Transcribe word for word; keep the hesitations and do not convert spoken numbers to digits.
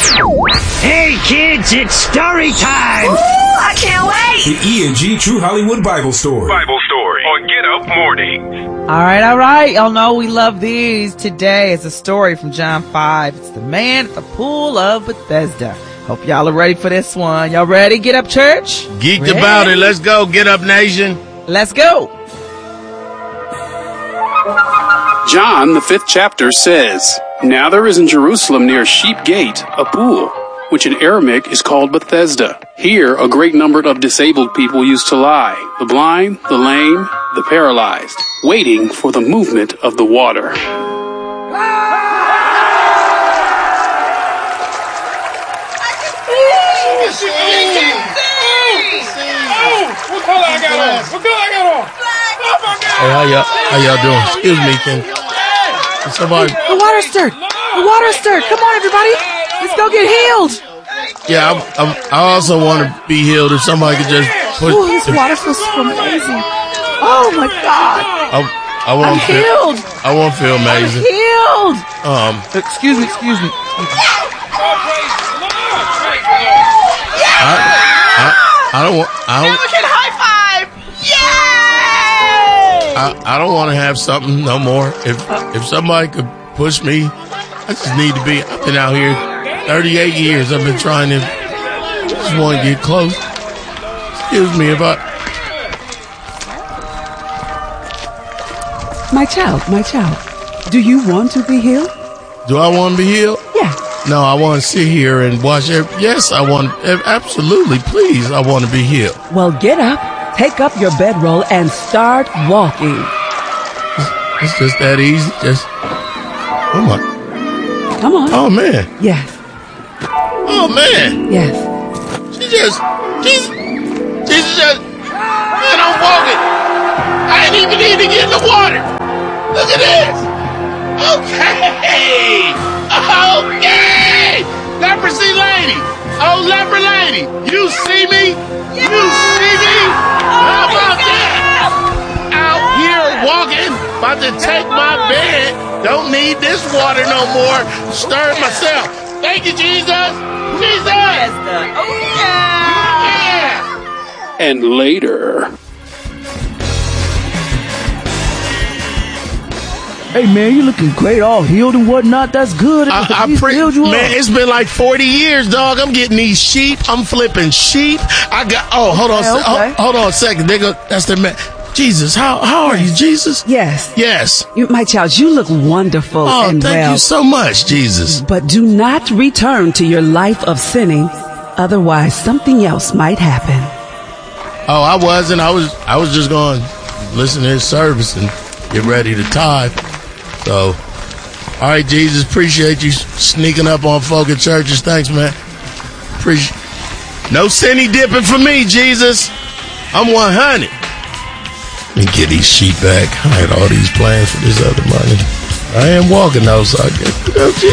Hey kids, it's story time! Ooh, I can't wait! The E and G True Hollywood Bible Story. Bible Story on Get Up Morning. All right, all right. Y'all know we love these. Today is a story from John five. It's the man at the pool of Bethesda. Hope y'all are ready for this one. Y'all ready? Get up, church? Geeked ready? about it. Let's go. Get up, nation. Let's go. John, the fifth chapter, says, Now there is in Jerusalem near Sheep Gate a pool, which in Aramaic is called Bethesda. Here a great number of disabled people used to lie, the blind, the lame, the paralyzed, waiting for the movement of the water. What color I got on? What color I got on? Hey, how y'all, how y'all doing? Excuse me, can somebody... The water's stirred. The water's stirred. Come on, everybody. Let's go get healed. Yeah, I'm, I'm, I also want to be healed if somebody could just put... Oh, this water feels so amazing. Oh, my God. I, I want I'm feel, healed. I want to feel amazing. I'm healed. Um, Excuse me, excuse me. I, I, I don't want... I don't, high five! Yay! I, I don't want to have something no more. If if somebody could push me, I just need to be. I've been out here thirty-eight years. I've been trying to just want to get close. Excuse me if I. My child, my child, do you want to be healed? Do I want to be healed? Yes. No, I want to sit here and watch it. Yes, I want. Absolutely, please, I want to be healed. Well, get up, take up your bedroll, and start walking. It's just that easy. Just. Oh my. Come on. Oh man. Yes. Oh man. Yes. She just. Jesus. Jesus just. Man, I'm walking. I didn't even need to get in the water. Look at this. Okay. Okay. Leprosy lady. Oh, leper lady. You see me? You see me? How about that? Out here walking, about to take my bed. Don't need this water no more. Stir myself. Thank you, Jesus. Jesus. Oh, yeah. Yeah. And later... Hey man, you looking great, all healed and whatnot. That's good. I, I pre- healed you man, up. it's been like forty years, dog. I'm getting these sheep. I'm flipping sheep. I got. Oh, hold on, Okay, se- okay. Hold, hold on a second. They go. That's the man. Jesus, how how are you, Jesus? Yes. Yes. You, my child, you look wonderful Oh, and thank well. you so much, Jesus. But do not return to your life of sinning. Otherwise, something else might happen. Oh, I wasn't. I was. I was just going to listen to his service and get ready to tithe. So, all right, Jesus, appreciate you sneaking up on folk at churches. Thanks, man. Appreciate. No sinny dipping for me, Jesus. I'm one hundred. Let me get these sheep back. I had all these plans for this other money. I am walking though, so I get.